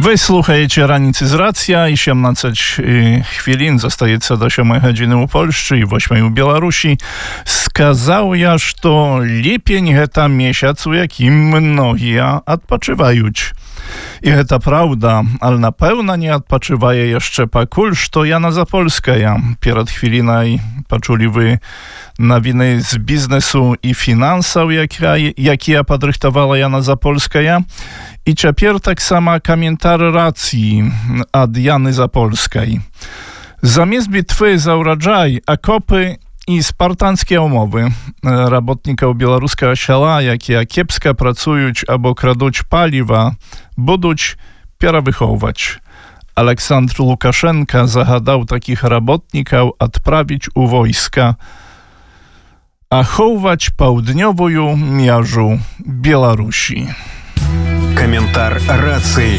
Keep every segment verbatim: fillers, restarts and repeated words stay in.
Wy słuchajcie Ranicy z Racja i siedemnaście chwilin zostaje do siódmej godziny u Polsce i ósmej u Białorusi. Skazał jaż to lipień heta miesiąc, u jakim mnogi odpoczywają. I heta prawda, ale na pewno nie odpoczywaje jeszcze pakulż to Jana Zapolskaja. Pierad chwilinaj poczuli wy nowiny z biznesu i finansów, jakie podrychtowała Jana Zapolskaja. I ciapier tak sama komentarz racji od Jany Zapolskiej. Zamiast bitwy za urodzaj, okopy i spartańskie umowy robotników białoruskiego siela, jakie kiepsko pracują albo kraduć paliwa, będą wychowywać. Aleksandr Łukaszenka zagadał takich robotników odprawić u wojska, a chować południową miarzu Białorusi. Комментар рации.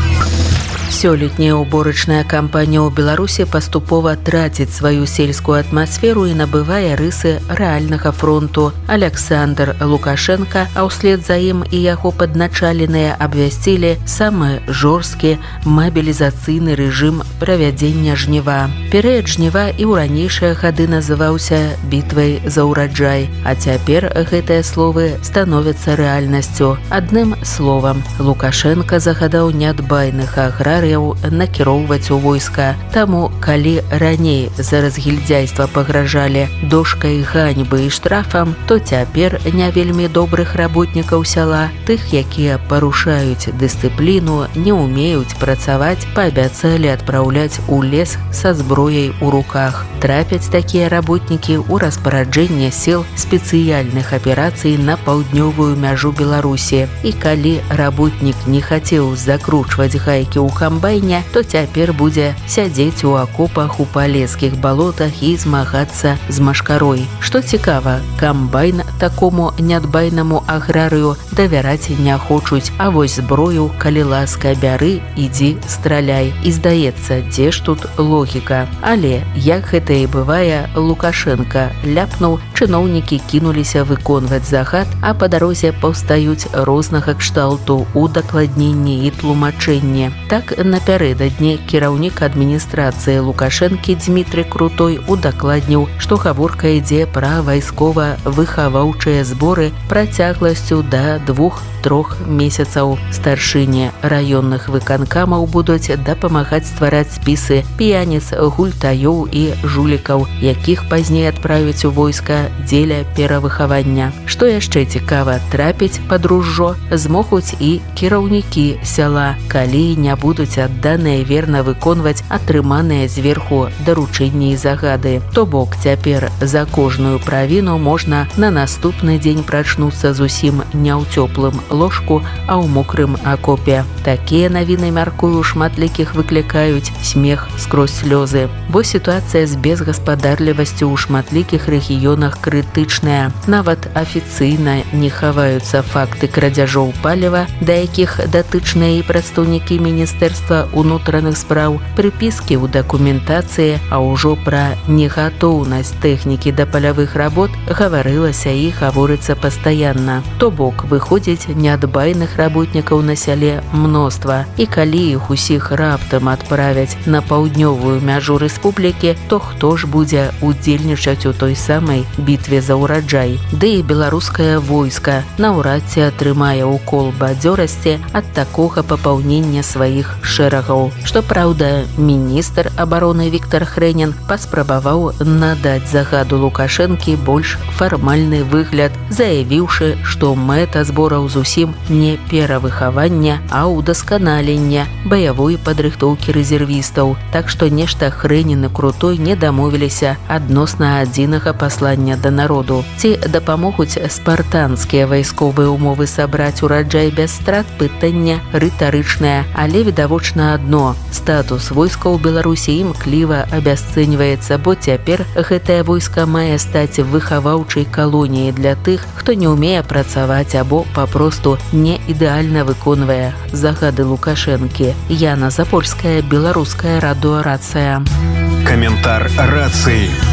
Сёлетняя уборачная кампанія ў Беларусі паступова траціць сваю сельскую атмасферу і набывае рысы рэальнага фронту. Александр Лукашенко, а ўслед за ім і яго падначаленыя абвясцілі самы жорсткі мабілізацыйны рэжым правядзення жніва. Перыяд жніва і ў ранейшыя гады называўся бітвай за ўраджай, а цяпер гэтыя словы становяцца рэальнасцю. Адным словам, Лукашенко загадаў неадбайных аграрыяў накіроўваць у войска. Таму, калі раней за разгільдзяйства пагражалі дошкай ганьбы і штрафам, то цяпер не вельмі добрых работнікаў сяла, тых, якія парушаюць дысцыпліну, не ўмеюць працаваць, паабяцалі адпраўляць у лес са зброяй у руках. Трапяць такія работнікі ў распараджэнне сіл спецыяльных аперацый на паўднёвую мяжу Беларусі. І калі работнік не хацеў закручваць гайкі ў камбайне, то цяпер будзе сядзець у акопах у палескіх балотах і змагацца з машкарой. Што цікава, камбайн такому нядбайнаму аграрыю давяраць не хочуць, а вось зброю, калі ласка, бяры, ідзі, страляй. І здаецца, дзе ж тут логіка? Але, як гэта і бывае, Лукашенко ляпнуў, чыноўнікі кінуліся выконваць загад, а па дарозе паўстаюць рознага кшталту удакладненні і тлумачэнні. Так, напярэдадні кіраўнік адміністрацыі Лукашэнкі Дмітрый Крутой удакладніў, што гаворка ідзе пра вайскова-выхаваўчыя зборы працягласцю да двух-трох месяцаў. Старшыні раённых выканкамаў будуць дапамагаць ствараць спісы п'яніц, гультаёў і жулікаў, якіх пазней адправяць у войска дзеля перавыхавання. Што яшчэ цікава, трапіць пад ружжо змогуць і кіраўнікі сяла, калі не будуць адданыя верна выконваць атрыманыя зверху даручэнні і загады. То бок цяпер за кожную правіну можна на наступны дзень прачнуцца зусім не ў цёплым ложку, а ў мокрым акопе. Такія навіны, мяркую, шматлікіх выклікаюць смех скрозь слёзы. Бо сітуацыя з безгаспадарлівасцю ў шматлікіх рэгіёнах крытычная. Нават афіцыйна не хаваюцца факты крадзяжоў паліва, да якіх датычныя і прадстаўнікі міністэрства ўнутраных спраў, прыпіскі ў дакументацыі, а ўжо пра негатоўнасць тэхнікі да палявых работ гаварылася і гаворыцца пастаянна. То бок, выходзіць, неадбайных работнікаў на сяле мноства. І калі іх усіх раптам адправяць на паўднёвую мяжу рэспублікі, то хто ж будзе удзельнічаць у той самай бітве за ўраджай? Ды і беларускае войска наўрад ці атрымае ўкол бадзёрасці ад такога папаўнення сваіх шэрагаў. Што праўда, міністр абароны Віктор Хрэнін паспрабаваў надаць загаду Лукашэнкі больш фармальны выгляд, заявіўшы, што мэта збораў зусім не перавыхавання, а ўдасканалення баявой падрыхтоўкі рэзервістаў. Так што нешта Хрэнін і Крутой не дамовіліся адносна адзінага паслання да народу. Ці дапамогуць спартанскія вайсковыя умовы сабраць ураджай без страт, пытання рытарычнае, але відавочна адно – статус войска ў Беларусі імкліва абясцэньваецца, бо цяпер гэтае войска мае стаць выхаваўчай калоніяй для тых, хто не ўмее працаваць або папросту не ідэальна выконвае загады Лукашэнкі. Яна Запольская, Беларуская радыё Рацыя. Комментар рации.